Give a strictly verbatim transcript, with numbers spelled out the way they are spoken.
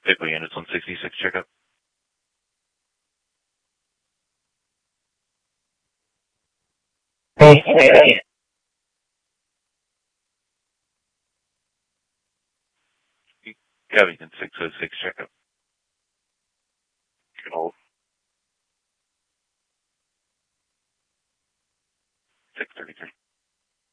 Vehicle units one sixty-six, checkup. Covington six oh six, checkup. You can hold. six thirty-three.